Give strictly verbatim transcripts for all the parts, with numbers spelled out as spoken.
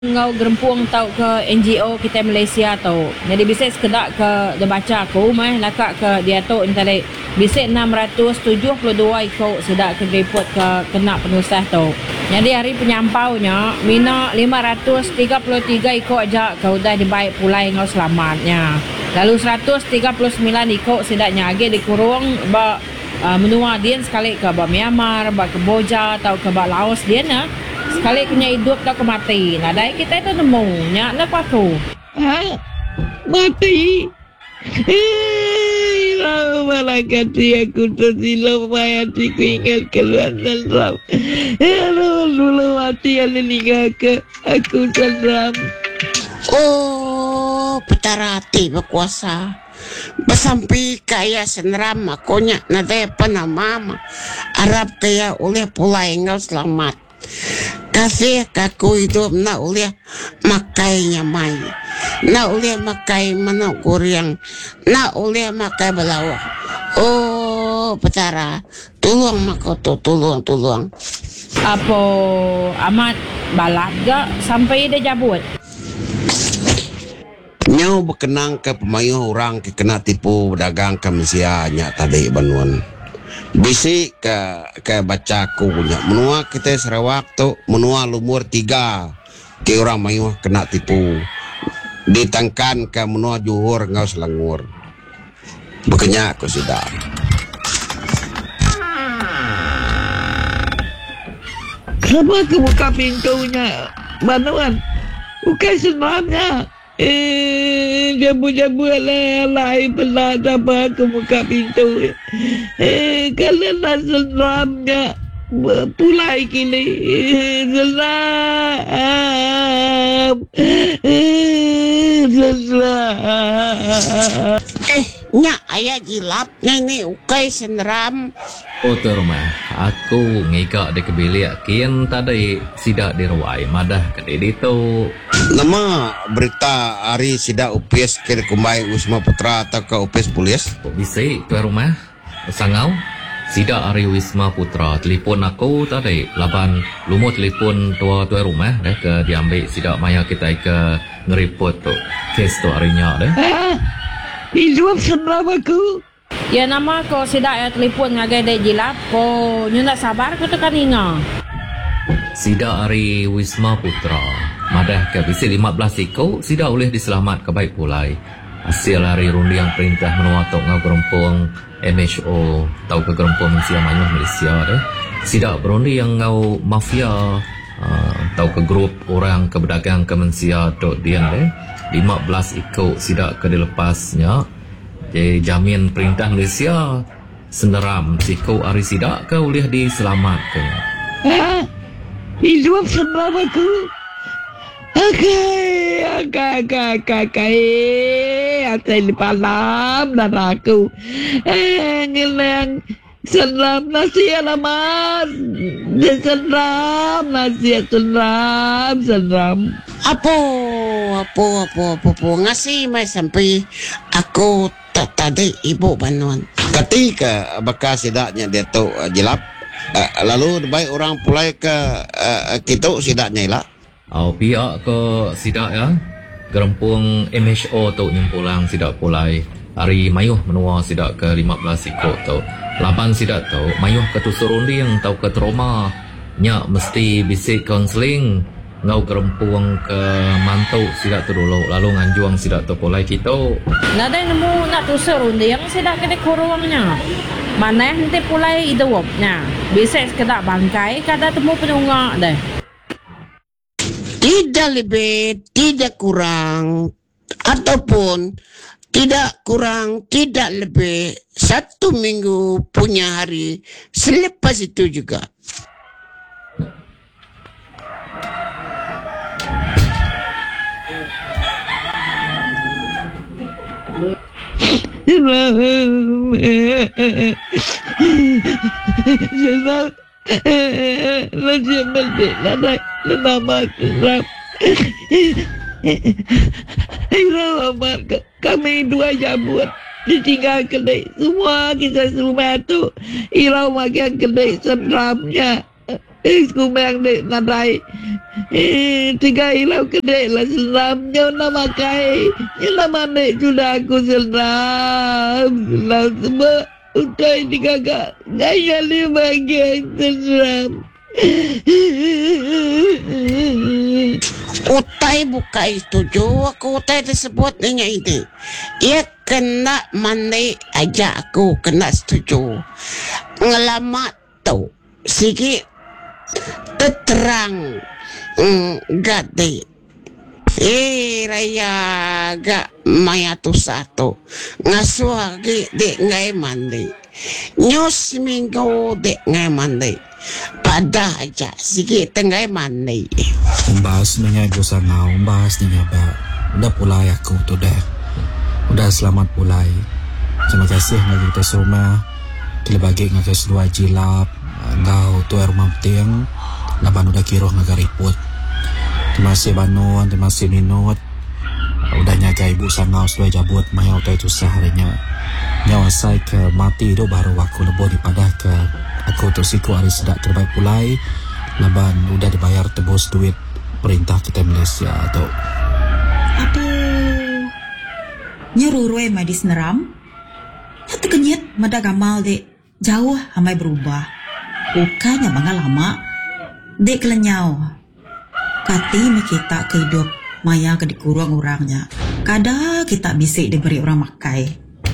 ngau gerempung tau ke N G O kita Malaysia tau. Jadi bisik sekedak ke dia baca aku mah lakak ke dia tu intalik bisik enam ratus tujuh puluh dua ikut sedak ke report ke kena penusah tau. Jadi hari penyampaunya mina lima ratus tiga puluh tiga ikut aja ke udah dibaik pulai ngau selamatnya. Lalu seratus tiga puluh sembilan ikut sedaknya lagi dikurung ba uh, menua dia sekali ke ba Myanmar, ba Kamboja atau ke ba Laos dia na. Sekali kena hidup tak ke mati. Nah, dari kita itu nemu nyak lepas tu. Ha? Mati? Eh, lama malah kata aku tersilap hati ku ingat keluar seram. Eh, dulu mati yang meninggal ke aku seram. Oh, petara hati berkuasa. Bersampai kaya seneram makonya nadai panama. Arab kaya oleh pulai engkau selamat. Kasih kaku hidup nak oleh makainya mai, nak oleh makai mana kuriang, nak oleh makai belawa. Oh, petara, tolong mako tu, tolong, tolong. Apa amat balat gak sampai dia jabut? Nyau berkenang ke pemayuh orang ke kena tipu dagang ke Malaysia nyak tadi banuan. Bisik ke ke baca aku punya menua kita Sarawak tu menua lumur tiga ke orang mayuh kena tipu ditangkan ke menua Johor ngau Selangor bekenya aku sudah Kenapa aku buka pintunya banuan bukan senamnya. Eh, jabu-jabu alai-alai pula sampai aku buka pintu. Eh, kalian nak seramnya pulai kini. Eh, seram. Eh, seram. Eh, nyak ayah jilapnya ini ukai seneram. Oh tu rumah, aku ngikak di kebilik kian tadi sidak diruai madah kedai itu. nama berita hari sidak U P S ke Kumbai Wisma Putra atau ke U P S Polis Bisik tu rumah, sangau sidak hari Wisma Putra telefon aku tadi laban lumut telefon tua tu rumah dah ke diambil sidak maya kita ke ngeripot tu kes tu harinya dah. Ah, hidup seram aku. Ya nama ko sidak ya telefon ngagai dek jilap ko nyunda sabar ko tu kan inga. Sidak hari Wisma Putra madah ke bisi lima belas ikut sidak boleh diselamat ke baik pulai. Hasil hari rundi yang perintah menuatok ngau gerompong M H O tau ke gerompong Malaysia Manyuh Malaysia dah. Sidak berundi yang ngau mafia uh, tau ke grup orang ke berdagang ke Malaysia dok dian dah. lima belas ikut sidak ke dilepasnya. Jadi jamin perintah Malaysia seneram sikau hari sidak ke boleh diselamatkan. Ah, hidup seram aku. Akai, akai, akai, akai, akai, akai di malam dan aku. Eh, ngelang seram nasi alamat. Seram nasi seram, seram. Apa, apa, apa, apa, apa, ngasih mai sampai aku tak tadi ibu banuan. ketika bekas sidaknya dia tu uh, jelap uh, lalu baik orang pulai ke uh, kita sidaknya ilah Au pihak ke sidak ya. Gerempung M H O tu nyempulang sidak pulai. Hari mayuh menua sidak ke lima belas ikut tu. Lapan sidak tu mayuh ke tusurunding tau ke trauma. Nyak mesti bisik konseling. Ngau gerempung ke mantu sidak tu dulu. Lalu nganjuang sidak tu pulai kita. Nada nemu nak tusur undi yang sidak kena kurungnya. Mana nanti pulai hidupnya. Bisa sekedar bangkai kada temu penunggak deh. Tidak lebih, tidak kurang, ataupun tidak kurang, tidak lebih. Satu minggu punya hari selepas itu juga. Seram. Nasi mesti lanai nama seram. Irau amat kami dua jambut ditinggal kedai semua kita semua tu irau makan kedai seramnya Eh, kumang dek nadai. Eh, tiga ilau kedek lah seram. Nyo nama kai. Nyo nama dek sudah aku seram. Seram semua. Utai tiga kak. Gaya lima yang seram. Utai buka setuju. Aku utai disebutnya ini. Ia kena mandi aja aku kena setuju. Ngelamat tu. Sikit. Terang mm, gade eh raya gak maya tu satu ngasuh lagi dek ngai mandi nyus minggu dek ngai mandi pada aja sikit tengah mandi membahas dengan ibu Sangau membahas dengan Mbak udah pulai aku tu dah udah selamat pulai terima kasih lagi kita semua kita bagi ngakai sedua jilap ngau tu rumah tiang laban udah kira ngaga report terima kasih banon terima kasih minut udah nyaga ibu Sangau suai jabut maya utai tu seharinya nyawa saya ke mati itu baru aku lebo dipadah ke aku tu siku hari sedak terbaik pulai laban udah dibayar tebus duit perintah kita Malaysia atau apa nyerurue medis neram hati kenyit mada gamal dek jauh hamai berubah bukannya bangga lama dek kelenyau kati kita kehidup maya ke dikurung orangnya kada kita bisik diberi orang makai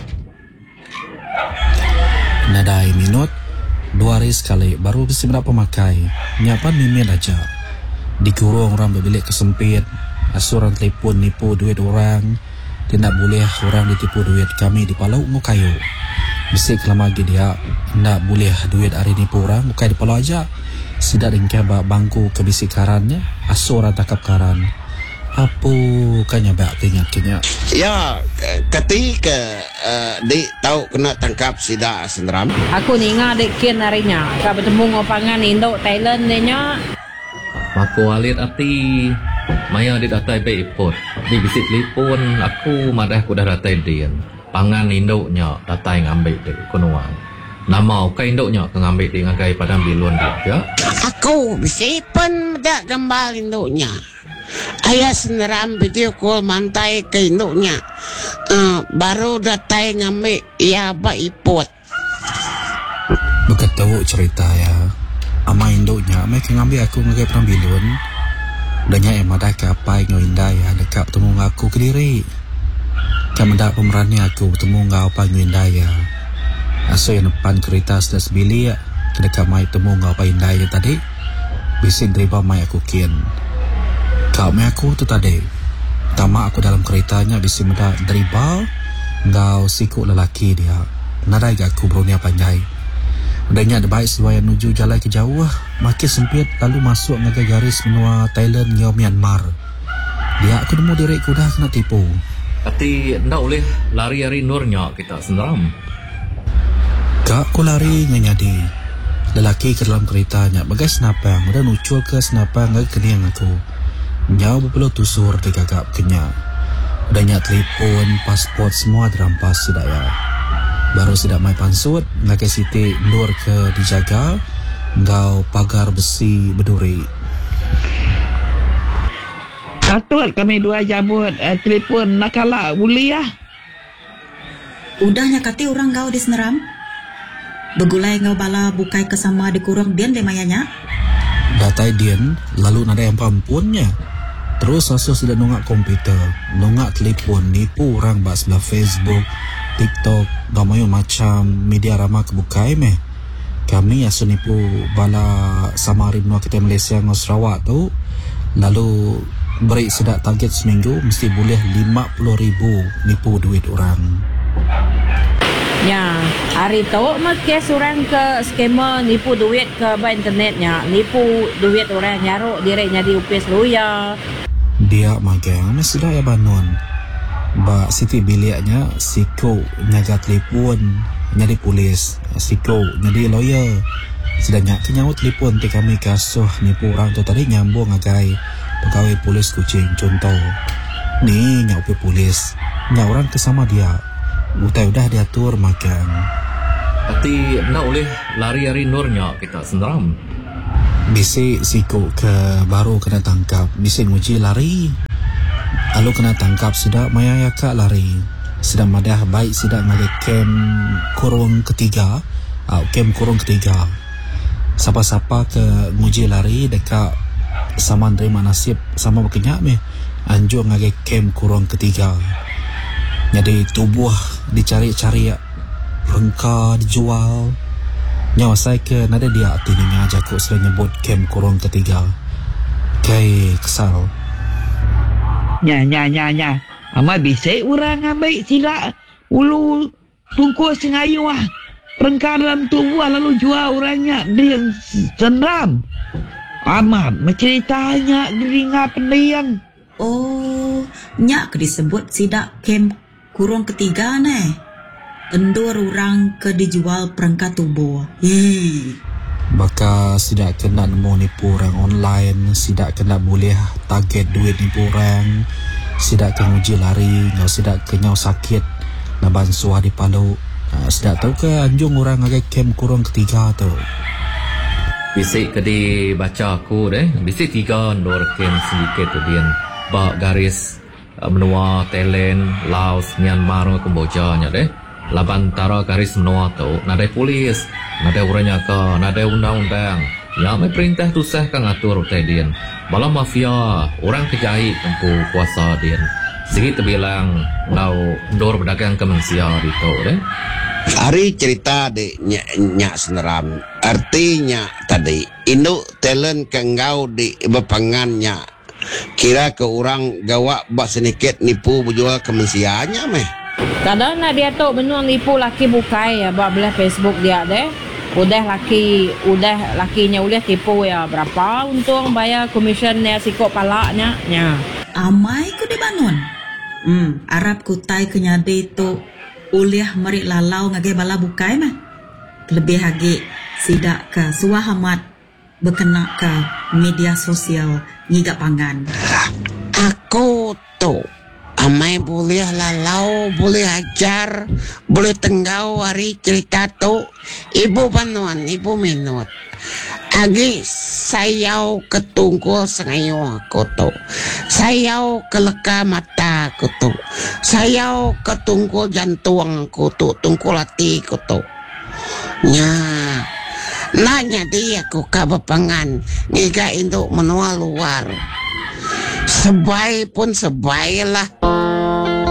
nadai minut dua hari sekali baru bisa berapa makai nyapan mimin aja dikurung orang berbilik kesempit asuran telepon nipu duit orang tidak boleh orang ditipu duit kami di Palau Ngukayu bisik lama lagi dia tidak boleh duit hari nipu orang bukai di Palau aja sidak ringkaba bangku kebisikarannya asuran takap karan apa kanya baik tinyak-tinyak Ya, ketika uh, dik tahu kena tangkap sidak senram. Aku ni ingat dek kian harinya. Kau bertemu ngopangan Indo Thailand denya. Mako alit ati maya di datai be ipot. Di bisik telefon aku madah ku dah datai dian. Pangan Indo nya datai ngambil dek kunuang. Nama ka Indo nya ke ngambil dek ngagai padang biluan dia. Aku bisa pun tak gembal induknya. Ayah seneram video call mantai ke induknya. Uh, baru datai ngambil ya ba ipot. Bukan tahu cerita ya. Ama induknya, ama ke ngambil aku ngagai padang biluan. Danya yang madah ke apa yang indah ya dekat temu aku ke diri. Kan mendak pemerannya aku temu ngau apa yang indah ya. Aso yang depan kereta sudah sebili ya. Kedekat mai temu ngau apa indah ya tadi. Bising deriba mai aku kian. Kau mai aku tu tadi. Tama aku dalam keretanya bising mendak deriba. Ngau sikuk lelaki dia. Nadai gak aku berunia panjai. Udahnya ada baik sesuai menuju jalan ke jauh. Makin sempit lalu masuk ngagai garis menua Thailand ngau Myanmar. Dia aku nemu diri aku dah kena tipu. Tapi ndak boleh lari-lari nurnya kita senram. Kak aku lari nyanyadi. Lelaki ke dalam keretanya bagai senapang. Udah nucul ke senapang ngagai keniang aku. Nyau berpeluh tusur di gagap kenyang. Udahnya telefon, pasport semua dirampas sudah ya. Baru sudah mai pansut, ngakai siti nur ke dijaga. Ngau pagar besi berduri. Patut kami dua jabut eh, telefon nak kalah boleh ya. udahnya kati orang kau di seneram begulai ngau bala bukai kesama di kurung dian de mayanya Datai dian lalu nada yang pampunnya. Terus aso sudah nungak komputer, nungak telefon, nipu orang bak sebelah Facebook, TikTok, gamayo macam media ramah kebukai meh. Kami aso nipu bala samarin nua kita Malaysia ngau Sarawak tu. Lalu beri sedak target seminggu mesti boleh lima puluh ribu nipu duit orang. Ya, hari tu mah kes orang ke skema nipu duit ke ba internetnya, nipu duit orang nyaruk direk jadi upis luya. Dia magang mesti dah ya banon. Ba siti biliknya siko nyaga telefon jadi polis, siko jadi lawyer. Sedangnya kenyau telefon ti kami kasuh nipu orang tu tadi nyambung agai pegawai polis Kuching contoh. Ni nyau pe polis, nyau orang kesama dia. Utai udah diatur makan. Tapi ndak boleh lari-lari nurnya kita senram. Bisik siko ke baru kena tangkap. Bisik nguji lari. Lalu kena tangkap sidak maya yakak lari. Sedang madah baik sidak ngale kem kurung ketiga. Uh, kem kurung ketiga. Siapa-siapa ke nguji lari dekat sama terima nasib sama berkenyak meh. Anjur ngale kem kurung ketiga. Jadi tubuh dicari-cari rengka dijual. Nyawa saya ke nada dia tininga jaku sudah nyebut kem kurung ketiga. Kai kesal. Nya nya nya nya. Amai bisik orang ambil sila ulu tungku sengayu ah. Rengka dalam tubuh lalu jual orangnya dia senram. Amat menceritanya geringa pendiang. Oh, nyak ke disebut sidak kem kurung ketiga ne. Endur orang ke dijual perangkat tubuh. Hei. Maka sidak kena nemu nipu orang online, sidak kena boleh target duit nipu orang, sidak kena uji lari, ngau sidak kena sakit, nak bansuah di palu. Uh, sidak tahu ke anjung orang agak kem kurung ketiga tu. Bisik ke di baca aku deh. Bisik tiga ndor kem sedikit tu dia. Bak garis uh, menua Thailand, Laos, Myanmar, Kamboja nya deh. Laban tara garis menua tu, nadai polis, nadai orangnya ke, nadai undang-undang. Ya, mai perintah tu sah kan ngatur utai dia. Malah mafia, orang kejahit tempuh kuasa dia. Sikit terbilang, lau ndor berdagang ke manusia di tu deh. Hari cerita de nyak nyak seneram. Artinya tadi induk talent kengau di bepangannya. Kira ke orang gawak bak sedikit nipu berjual ke manusianya meh. Kadang nak dia tu benuang nipu laki bukai ya buat belah Facebook dia deh. Udah laki udah lakinya udah tipu ya berapa untung bayar komisen ya sikok palaknya nya. Amai ku dibangun. Hmm, Arab kutai kenyade tu uliah merik lalau ngage bala bukai mah. Lebih lagi sidak ke suah amat berkena ke media sosial ngigak pangan. Aku tu amai boleh lalau, boleh ajar, boleh tenggau hari cerita tu. Ibu panuan, ibu minut. Agi sayau ketungkul sengayu aku tu. Sayau keleka mata aku tu. Sayau ketungkul jantung aku tu. Tungkul hati aku tu. Nya. Nanya dia aku kabapangan. Ngiga induk menua luar. Sebaik pun sebaik lah.